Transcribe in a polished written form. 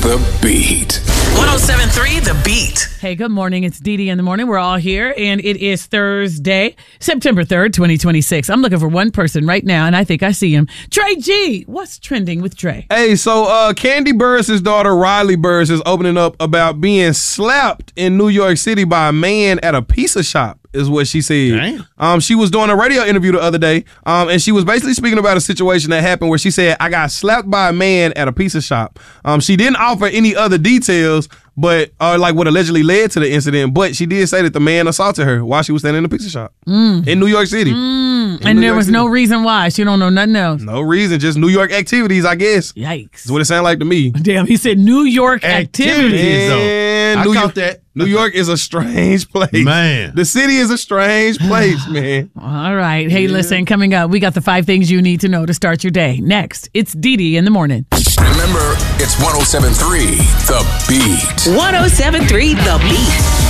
The Beat. 107.3 The Beat. Hey, good morning. It's Dee Dee in the morning. We're all here, and it is Thursday, September 3rd, 2026. I'm looking for one person right now, and I think I see him. Trey G. What's trending with Trey? Hey, so Candy Burris' daughter, Riley Burris, is opening up about being slapped in New York City by a man at a pizza shop, is what she said. She was doing a radio interview the other day, and she was basically speaking about a situation that happened where she said, I got slapped by a man at a pizza shop. She didn't offer any other details, but like what allegedly led to the incident, but she did say that the man assaulted her while she was standing in the pizza shop in New York City. And there was no reason why. She don't know nothing else. No reason, just New York activities, I guess. Yikes. That's what it sounded like to me. Damn, he said New York activities. Man, I New caught York, that. New York is a strange place. Man. The city is a strange place, man. All right. Hey, listen, coming up, we got the 5 things you need to know to start your day. Next, it's Dee Dee in the morning. Remember, it's 107.3 The Beat. 107.3 The Beat.